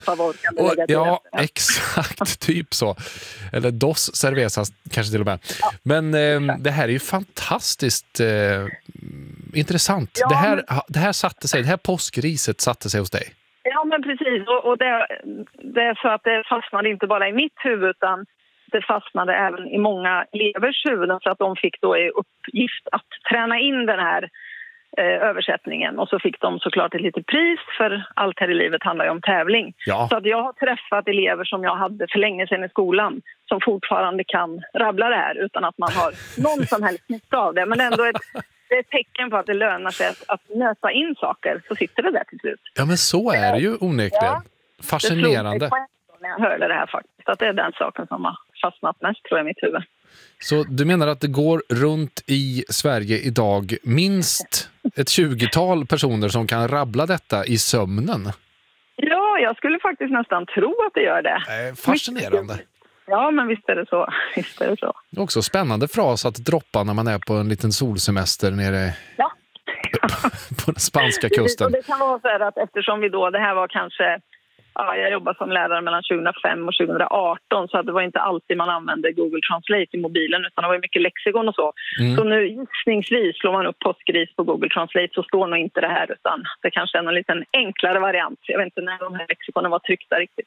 favor kan du lägga till. Ja, exakt, typ så. Eller dos cervezas kanske till och med. Ja, men det här är ju fantastiskt intressant. Ja, det här satte sig, det här påskriset satte sig hos dig. Ja, men precis. Och det är så att det fastnade inte bara i mitt huvud, utan det fastnade även i många elevers huvuden, för att de fick då i uppgift att träna in den här översättningen. Och så fick de såklart ett litet pris, för allt här i livet handlar ju om tävling. Ja. Så att jag har träffat elever som jag hade för länge sedan i skolan som fortfarande kan rabbla det här utan att man har någon som helst nytta av det. Men ändå det är ett tecken på att det lönar sig att nöta in saker, så sitter det där till slut. Ja, men så är det ju onekligen. Ja, fascinerande. När jag hörde det här faktiskt, att det är den saken som har fastnat mest, tror jag, i mitt huvud. Så du menar att det går runt i Sverige idag minst ett 20-tal personer som kan rabbla detta i sömnen? Ja, jag skulle faktiskt nästan tro att det gör det. Fascinerande. Ja, men visst är det så. Visst är det så. Det är också spännande fras att droppa när man är på en liten solsemester nere på den spanska kusten. Och det kan vara så här att eftersom det här var kanske... Ja, jag jobbade som lärare mellan 2005 och 2018, så att det var inte alltid man använde Google Translate i mobilen, utan det var mycket lexikon och så. Så nu gissningsvis slår man upp påskgris på Google Translate, så står nog inte det här, utan det kanske är en liten enklare variant. Jag vet inte när de här lexikonen var tryckta riktigt.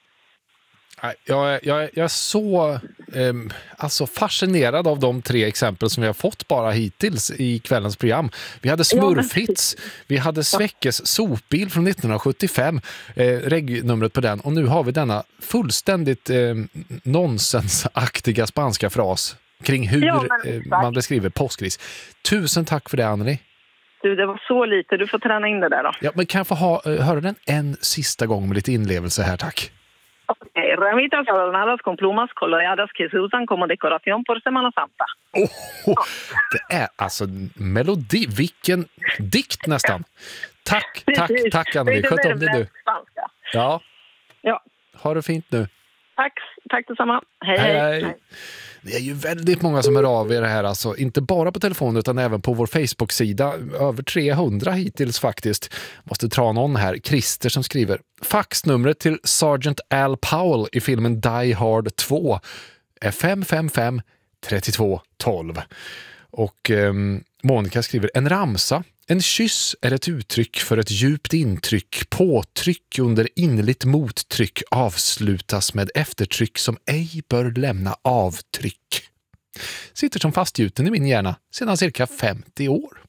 Jag är så alltså fascinerad av de 3 exempel som vi har fått bara hittills i kvällens program. Vi hade Smurfits, vi hade Sveckes sopbil från 1975, regnumret på den, och nu har vi denna fullständigt nonsensaktiga spanska fras kring hur man beskriver påskgris. Tusen tack för det, Anneli. Du, det var så lite. Du får träna in det där då. Ja, men kan jag få höra den en sista gång med lite inlevelse här, tack. Okay. Ramitas adornadas con plumas coloreadas que se usan como decoración por Semana Santa. Det är alltså melodi. Vilken dikt nästan. Tack Anneli. Sköt om dig du. Ja. Ha det fint nu. Tack detsamma. Hej. Det är ju väldigt många som hör av er här, alltså, inte bara på telefon utan även på vår Facebook-sida. Över 300 hittills faktiskt. Måste dra någon här. Christer som skriver: faxnumret till Sergeant Al Powell i filmen Die Hard 2 är 555 32 12. Och Monica skriver: en ramsa. En kyss är ett uttryck för ett djupt intryck. Påtryck under innerligt mottryck avslutas med eftertryck som ej bör lämna avtryck. Sitter som fastgjuten i min hjärna sedan cirka 50 år.